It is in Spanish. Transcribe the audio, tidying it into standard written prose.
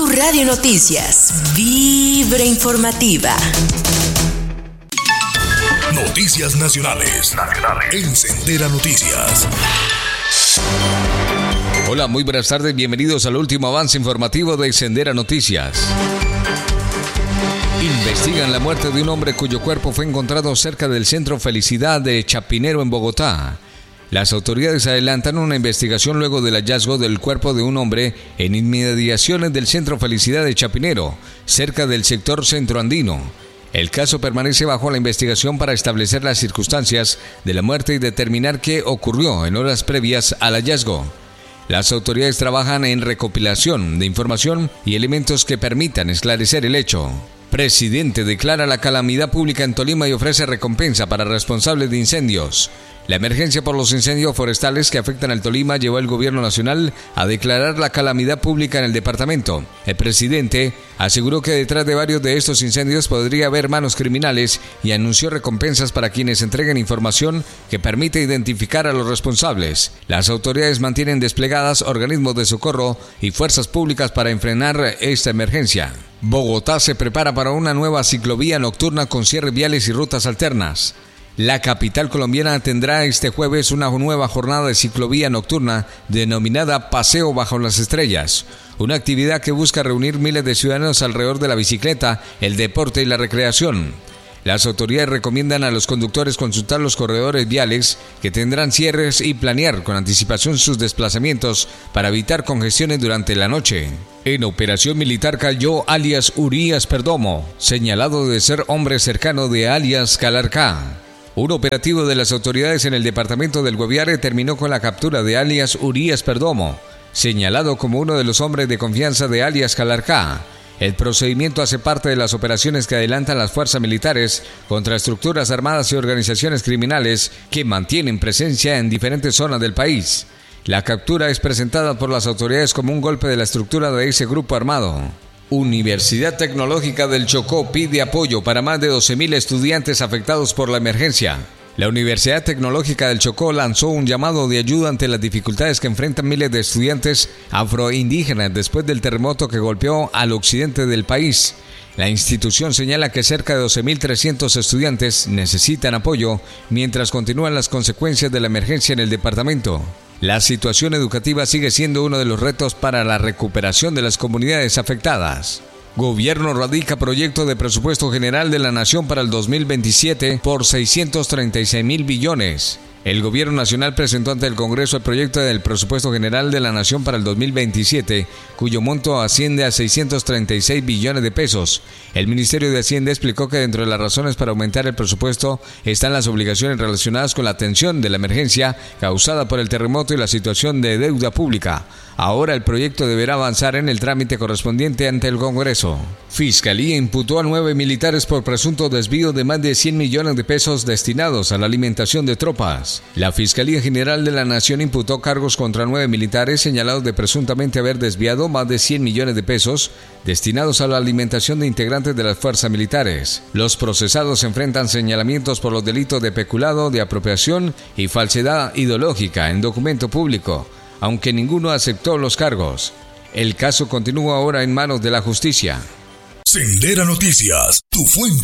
Tu Radio Noticias, Vibra Informativa. Noticias nacionales en Sendera Noticias. Hola, muy buenas tardes, bienvenidos al último avance informativo de Sendera Noticias. Investigan la muerte de un hombre cuyo cuerpo fue encontrado cerca del Centro Felicidad de Chapinero en Bogotá. Las autoridades adelantan una investigación luego del hallazgo del cuerpo de un hombre en inmediaciones del Centro Felicidad de Chapinero, cerca del sector centroandino. El caso permanece bajo la investigación para establecer las circunstancias de la muerte y determinar qué ocurrió en horas previas al hallazgo. Las autoridades trabajan en recopilación de información y elementos que permitan esclarecer el hecho. Presidente declara la calamidad pública en Tolima y ofrece recompensa para responsables de incendios. La emergencia por los incendios forestales que afectan al Tolima llevó al gobierno nacional a declarar la calamidad pública en el departamento. El presidente aseguró que detrás de varios de estos incendios podría haber manos criminales y anunció recompensas para quienes entreguen información que permite identificar a los responsables. Las autoridades mantienen desplegadas organismos de socorro y fuerzas públicas para enfrenar esta emergencia. Bogotá se prepara para una nueva ciclovía nocturna con cierres viales y rutas alternas. La capital colombiana tendrá este jueves una nueva jornada de ciclovía nocturna denominada Paseo Bajo las Estrellas, una actividad que busca reunir miles de ciudadanos alrededor de la bicicleta, el deporte y la recreación. Las autoridades recomiendan a los conductores consultar los corredores viales que tendrán cierres y planear con anticipación sus desplazamientos para evitar congestiones durante la noche. En operación militar cayó alias Urias Perdomo, señalado de ser hombre cercano de alias Calarcá. Un operativo de las autoridades en el departamento del Guaviare terminó con la captura de alias Urias Perdomo, señalado como uno de los hombres de confianza de alias Calarcá. El procedimiento hace parte de las operaciones que adelantan las fuerzas militares contra estructuras armadas y organizaciones criminales que mantienen presencia en diferentes zonas del país. La captura es presentada por las autoridades como un golpe de la estructura de ese grupo armado. Universidad Tecnológica del Chocó pide apoyo para más de 12.000 estudiantes afectados por la emergencia. La Universidad Tecnológica del Chocó lanzó un llamado de ayuda ante las dificultades que enfrentan miles de estudiantes afroindígenas después del terremoto que golpeó al occidente del país. La institución señala que cerca de 12.300 estudiantes necesitan apoyo mientras continúan las consecuencias de la emergencia en el departamento. La situación educativa sigue siendo uno de los retos para la recuperación de las comunidades afectadas. Gobierno radica proyecto de presupuesto general de la Nación para el 2027 por 636.000 billones. El Gobierno Nacional presentó ante el Congreso el proyecto del presupuesto general de la Nación para el 2027, cuyo monto asciende a 636 billones de pesos. El Ministerio de Hacienda explicó que dentro de las razones para aumentar el presupuesto están las obligaciones relacionadas con la atención de la emergencia causada por el terremoto y la situación de deuda pública. Ahora el proyecto deberá avanzar en el trámite correspondiente ante el Congreso. Fiscalía imputó a 9 militares por presunto desvío de más de 100 millones de pesos destinados a la alimentación de tropas. La Fiscalía General de la Nación imputó cargos contra 9 militares señalados de presuntamente haber desviado más de 100 millones de pesos destinados a la alimentación de integrantes de las fuerzas militares. Los procesados enfrentan señalamientos por los delitos de peculado, de apropiación y falsedad ideológica en documento público, aunque ninguno aceptó los cargos. El caso continúa ahora en manos de la justicia. Sendera Noticias, tu fuente